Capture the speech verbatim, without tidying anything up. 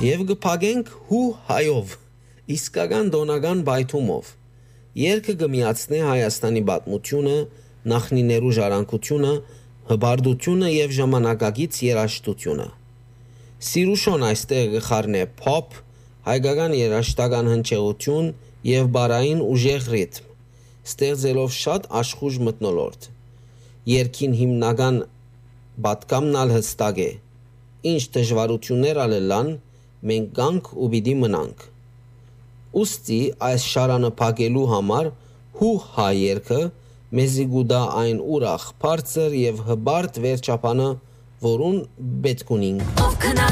Եվ գփագենք հու հայով, իսկական դոնական բայթումով։ Երգը գմիացնե Հայաստանի պատմությունը, նախնիներու ժառանգությունը, հբարդությունը եւ ժամանակակից երաժշտությունը։ Սիրուշոն այստեղ գխառնե փոփ, հայկական երաժշտական հնչեղություն եւ բարային ուժեղ ռիթմ, ստեղծելով շատ աշխուժ մթնոլորտ։ Երգին հիմնական պատկամնալ հստակ է, ինչ դժվարություններ ալելան, մենք գանք ու պիտի մնանք։ Ուստի այս շարանը փակելու համար հու հայ երգը մեզի գուդա այն ուրախ, բարձր եւ հբարտ վերջապանը, որուն պետք ունինք։